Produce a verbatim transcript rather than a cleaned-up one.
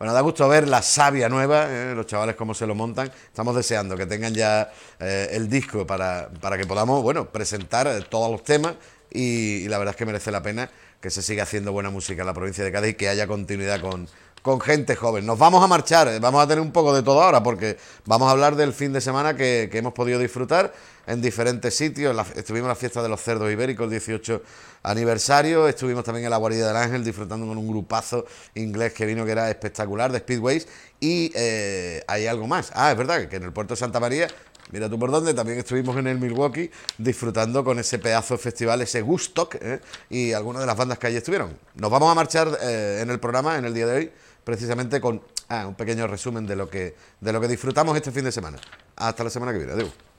Bueno, da gusto ver la savia nueva, eh, los chavales cómo se lo montan. Estamos deseando que tengan ya eh, el disco para, para que podamos, bueno, presentar eh, todos los temas y, y la verdad es que merece la pena que se siga haciendo buena música en la provincia de Cádiz y que haya continuidad con, con gente joven. Nos vamos a marchar, eh, vamos a tener un poco de todo ahora porque vamos a hablar del fin de semana que, que hemos podido disfrutar en diferentes sitios. La, estuvimos en la fiesta de los cerdos ibéricos, el dieciocho aniversario, estuvimos también en la guarida del Ángel disfrutando con un grupazo inglés que vino que era espectacular de Speedways y eh, hay algo más. Ah, es verdad que en el puerto de Santa María, mira tú por dónde, también estuvimos en el Milwaukee disfrutando con ese pedazo de festival, ese Woodstock, ¿eh? Y algunas de las bandas que allí estuvieron. Nos vamos a marchar eh, en el programa, en el día de hoy, precisamente con ah, un pequeño resumen de lo que de lo que disfrutamos este fin de semana. Hasta la semana que viene. Adiós.